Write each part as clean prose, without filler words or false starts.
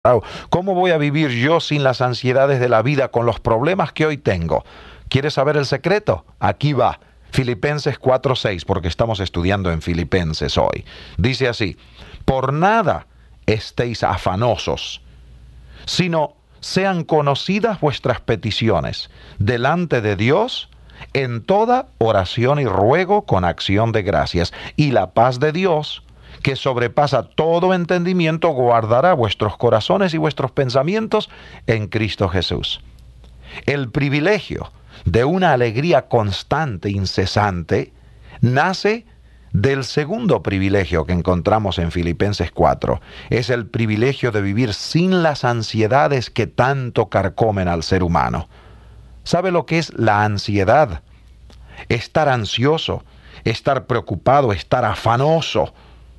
¿Cómo voy a vivir yo sin las ansiedades de la vida, con los problemas que hoy tengo? ¿Quieres saber el secreto? Aquí va. Filipenses 4:6, porque estamos estudiando en Filipenses hoy. Dice así: por nada estéis afanosos, sino sean conocidas vuestras peticiones delante de Dios en toda oración y ruego con acción de gracias. Y la paz de Dios, que sobrepasa todo entendimiento, guardará vuestros corazones y vuestros pensamientos en Cristo Jesús. El privilegio de una alegría constante, incesante, nace del segundo privilegio que encontramos en Filipenses 4. Es el privilegio de vivir sin las ansiedades que tanto carcomen al ser humano. ¿Sabe lo que es la ansiedad? Estar ansioso, estar preocupado, estar afanoso,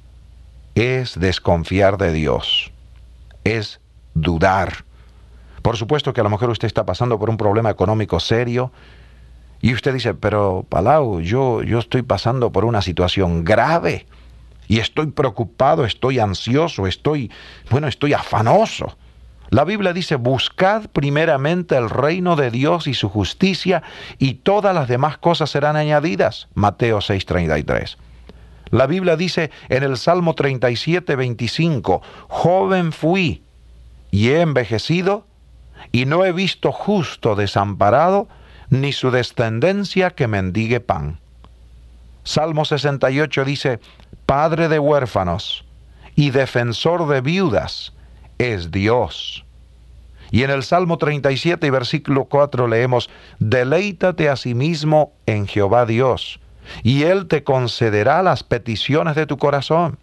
es desconfiar de Dios, es dudar. Por supuesto que a lo mejor usted está pasando por un problema económico serio y usted dice, pero Palau, yo estoy pasando por una situación grave y estoy preocupado, estoy ansioso, estoy afanoso. La Biblia dice, buscad primeramente el reino de Dios y su justicia y todas las demás cosas serán añadidas. Mateo 6:33. La Biblia dice en el Salmo 37:25, joven fui y he envejecido, y no he visto justo desamparado, ni su descendencia que mendigue pan. Salmo 68 dice, Padre de huérfanos y defensor de viudas es Dios. Y en el Salmo 37 y versículo 4 leemos, deleítate a sí mismo en Jehová Dios, y Él te concederá las peticiones de tu corazón.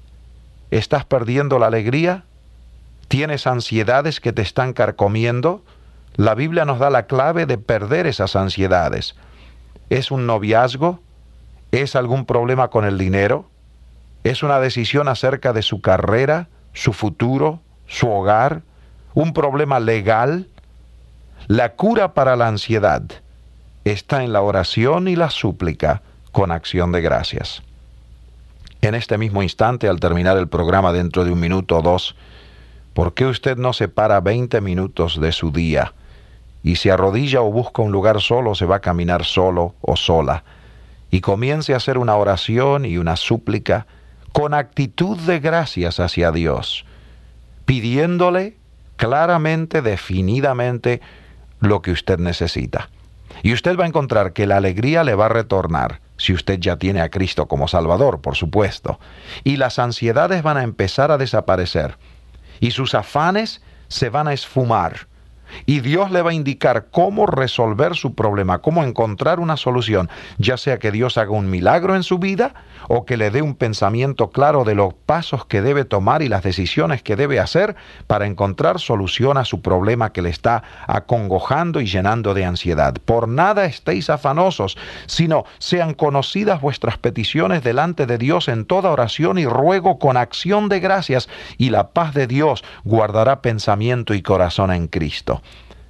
¿Estás perdiendo la alegría? ¿Tienes ansiedades que te están carcomiendo? La Biblia nos da la clave de perder esas ansiedades. ¿Es un noviazgo? ¿Es algún problema con el dinero? ¿Es una decisión acerca de su carrera, su futuro, su hogar? ¿Un problema legal? La cura para la ansiedad está en la oración y la súplica con acción de gracias. En este mismo instante, al terminar el programa dentro de un minuto o dos, ¿por qué usted no separa 20 minutos de su día y se arrodilla o busca un lugar solo, se va a caminar solo o sola, y comience a hacer una oración y una súplica con actitud de gracias hacia Dios, pidiéndole claramente, definidamente, lo que usted necesita? Y usted va a encontrar que la alegría le va a retornar, si usted ya tiene a Cristo como Salvador, por supuesto, y las ansiedades van a empezar a desaparecer, y sus afanes se van a esfumar, y Dios le va a indicar cómo resolver su problema, cómo encontrar una solución, ya sea que Dios haga un milagro en su vida o que le dé un pensamiento claro de los pasos que debe tomar y las decisiones que debe hacer para encontrar solución a su problema que le está acongojando y llenando de ansiedad. Por nada estéis afanosos, sino sean conocidas vuestras peticiones delante de Dios en toda oración y ruego con acción de gracias, y la paz de Dios guardará pensamiento y corazón en Cristo.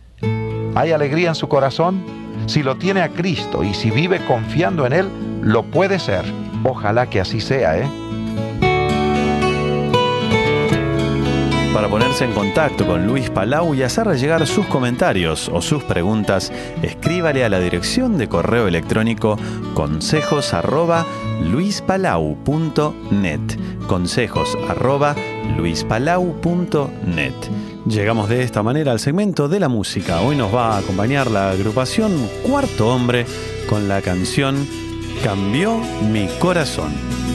¿Hay alegría en su corazón? Si lo tiene a Cristo y si vive confiando en Él, lo puede ser. Ojalá que así sea, Para ponerse en contacto con Luis Palau y hacerle llegar sus comentarios o sus preguntas, escríbale a la dirección de correo electrónico consejos@luispalau.net. consejos@luispalau.net. Llegamos de esta manera al segmento de la música. Hoy nos va a acompañar la agrupación Cuarto Hombre con la canción Cambió mi corazón.